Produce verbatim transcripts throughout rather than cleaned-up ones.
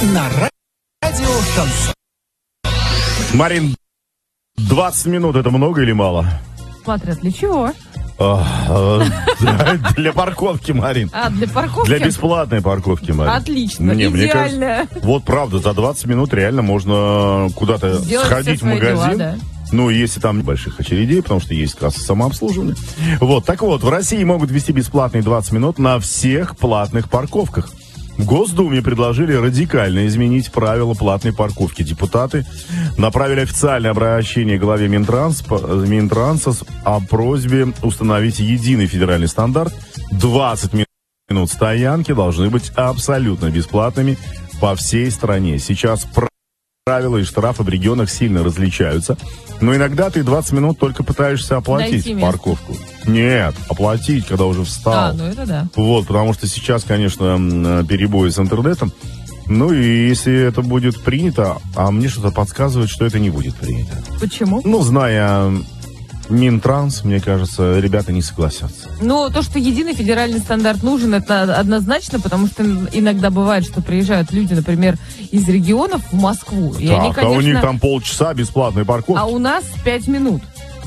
на радио Шансон. Марин, двадцать минут это много или мало? Смотря для чего? Для парковки, Марин. А, для парковки? Для бесплатной парковки, Марин. Отлично, Не, мне идеально. кажется, вот правда, за двадцать минут реально можно куда-то Сделать сходить все в свои магазин. дела, да. Ну, если там больших очередей, потому что есть касса самообслуживания. Вот, так вот, в России могут ввести бесплатные двадцать минут на всех платных парковках. В Госдуме предложили радикально изменить правила платной парковки. Депутаты направили официальное обращение главе Минтранс, Минтранса о просьбе установить единый федеральный стандарт. двадцать минут стоянки должны быть абсолютно бесплатными по всей стране. Сейчас правила и штрафы в регионах сильно различаются. Но иногда ты двадцать минут только пытаешься оплатить парковку. Нет, оплатить, когда уже встал. А, ну это да. Вот, потому что сейчас, конечно, перебои с интернетом. Ну и если это будет принято, а мне что-то подсказывает, что это не будет принято. Почему? Ну, зная Минтранс, мне кажется, ребята не согласятся. Ну, то, что единый федеральный стандарт нужен, это однозначно, потому что иногда бывает, что приезжают люди, например, из регионов в Москву. И так, они, конечно... а у них там полчаса бесплатной парковки. А у нас пять минут.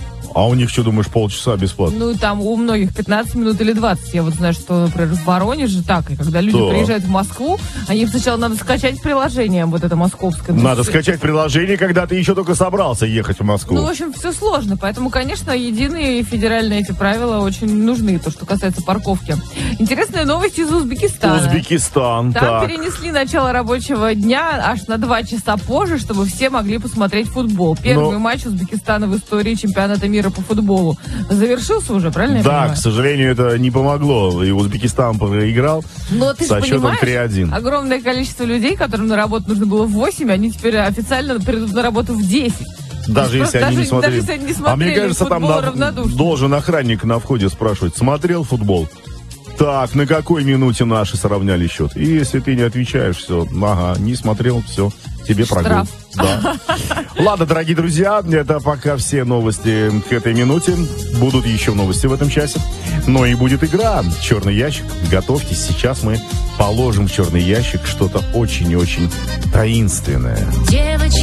А у них, что думаешь, полчаса бесплатно? Ну, там у многих пятнадцать минут или двадцать. Я вот знаю, что, например, в Воронеже так. И когда люди да. приезжают в Москву, они сначала надо скачать приложение, вот это московское. Надо скачать приложение, когда ты еще только собрался ехать в Москву. Ну, в общем, все сложно. Поэтому, конечно, единые федеральные эти правила очень нужны, то, что касается парковки. Интересная новость из Узбекистана. Узбекистан, Там так. перенесли начало рабочего дня аж на два часа позже, чтобы все могли посмотреть футбол. Первый Но... матч Узбекистана в истории чемпионата мира по футболу завершился уже, правильно я Да, понимаю? к сожалению, это не помогло. И Узбекистан проиграл Но ты со счетом три один. Огромное количество людей, которым на работу нужно было в восемь, они теперь официально придут на работу в десять. Даже если, они даже, не смотрели. даже если они не смотрели. А мне кажется, там на... должен охранник на входе спрашивать: смотрел футбол? Так, на какой минуте наши сравняли счет? И если ты не отвечаешь, все, ага, не смотрел, все, тебе прогул. Да. Ладно, дорогие друзья, это пока все новости к этой минуте. Будут еще новости в этом часе. Но и будет игра «Черный ящик». Готовьтесь, сейчас мы положим в черный ящик что-то очень и очень таинственное.